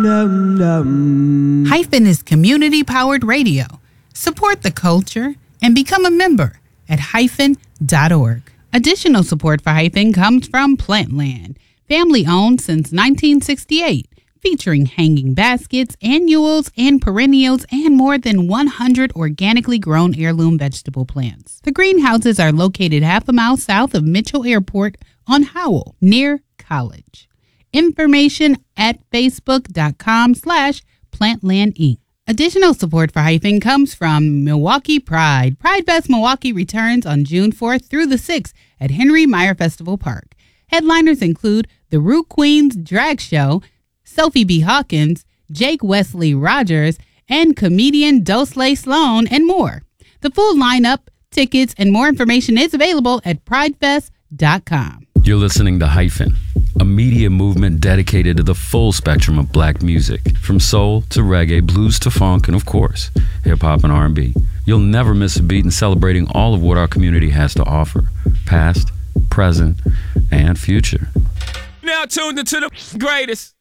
Hyphen is community-powered radio. Support the culture and become a member at hyphen.org. Additional support for Hyphen comes from Plantland, family-owned since 1968, featuring hanging baskets, annuals, and perennials, and more than 100 organically grown heirloom vegetable plants. The greenhouses are located half a mile south of Mitchell Airport on Howell, near College. Information at facebook.com/Plantland Inc. Additional support for Hyphen comes from Milwaukee Pride. Pride Fest Milwaukee returns on June 4th through the 6th at Henry Meyer Festival Park. Headliners include the Root Queens Drag Show, Sophie B. Hawkins, Jake Wesley Rogers, and comedian Dosley Sloan, and more. The full lineup, tickets, and more information is available at pridefest.com. You're listening to Hyphen, a media movement dedicated to the full spectrum of black music, from soul to reggae, blues to funk, and of course, hip-hop and R&B. You'll never miss a beat in celebrating all of what our community has to offer, past, present, and future. Now tuned into the greatest.